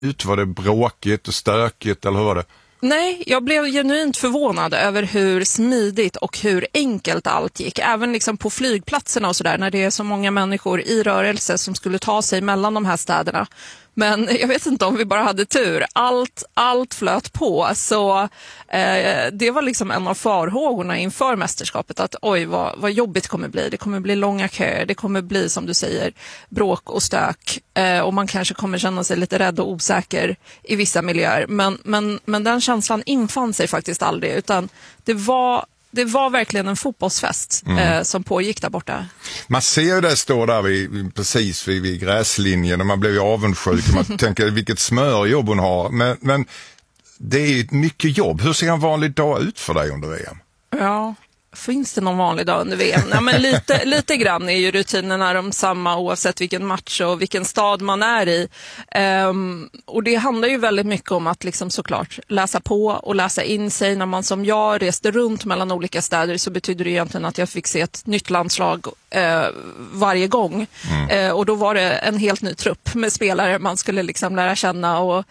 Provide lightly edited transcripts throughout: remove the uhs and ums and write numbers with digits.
ut? Var det bråkigt och stökigt eller hur var det? Nej, jag blev genuint förvånad över hur smidigt och hur enkelt allt gick. Även liksom på flygplatserna och sådär, när det är så många människor i rörelse som skulle ta sig mellan de här städerna. Men jag vet inte om vi bara hade tur. Allt flöt på. Så det var liksom en av farhågorna inför mästerskapet. Att oj, vad jobbigt det kommer bli. Det kommer bli långa köer. Det kommer bli, som du säger, bråk och stök. Och man kanske kommer känna sig lite rädd och osäker i vissa miljöer. Men den känslan infann sig faktiskt aldrig. Utan det var verkligen en fotbollsfest som pågick där borta. Man ser ju det stå där precis vid gräslinjen och man blir ju avundsjuk. Man tänker vilket smörjobb hon har. Men det är mycket jobb. Hur ser en vanlig dag ut för dig under VM? Ja, finns det någon vanlig dag under VM? Ja, men lite grann är ju rutinerna de samma oavsett vilken match och vilken stad man är i. Och det handlar ju väldigt mycket om att liksom såklart läsa på och läsa in sig. När man som jag reste runt mellan olika städer så betyder det egentligen att jag fick se ett nytt landslag varje gång. Och då var det en helt ny trupp med spelare man skulle liksom lära känna och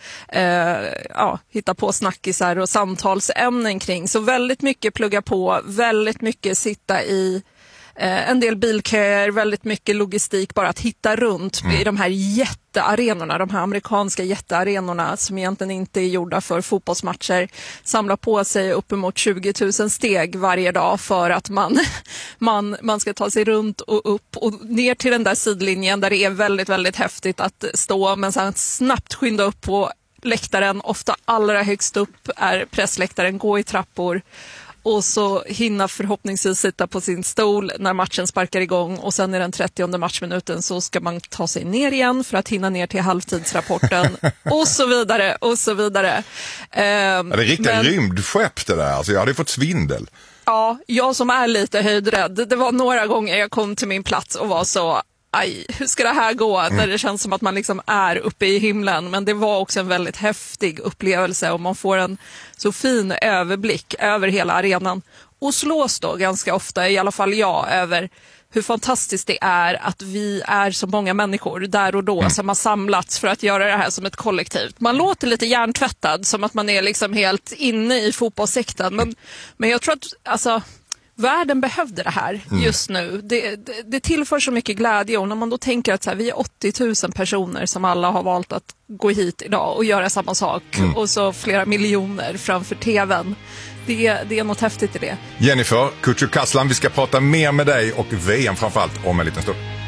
hitta på snackisar och samtalsämnen kring. Så väldigt mycket plugga på, väldigt mycket sitta i en del bilköer, väldigt mycket logistik, bara att hitta runt i de här jättearenorna, de här amerikanska jättearenorna som egentligen inte är gjorda för fotbollsmatcher, samla på sig uppemot 20 000 steg varje dag för att man ska ta sig runt och upp och ner till den där sidlinjen där det är väldigt, väldigt häftigt att stå, men sen snabbt skynda upp på läktaren, ofta allra högst upp är pressläktaren, gå i trappor och så hinna förhoppningsvis sitta på sin stol när matchen sparkar igång och sen i den 30:e matchminuten så ska man ta sig ner igen för att hinna ner till halvtidsrapporten och så vidare och så vidare. Det är riktigt rymdskepp det där, alltså jag hade fått svindel. Ja, jag som är lite höjdrädd, det var några gånger jag kom till min plats och var så aj, hur ska det här gå? När det känns som att man liksom är uppe i himlen. Men det var också en väldigt häftig upplevelse och man får en så fin överblick över hela arenan. Och slås då ganska ofta, i alla fall jag, över hur fantastiskt det är att vi är så många människor där och då som har samlats för att göra det här som ett kollektiv. Man låter lite hjärntvättad, som att man är liksom helt inne i fotbollssektorn. Men jag tror att alltså, världen behövde det här just nu. Det tillför så mycket glädje och när man då tänker att så här, vi är 80 000 personer som alla har valt att gå hit idag och göra samma sak och så flera miljoner framför tvn. Det är något häftigt i det. Jennifer Kücükaslan, vi ska prata mer med dig och VM framförallt om en liten stund.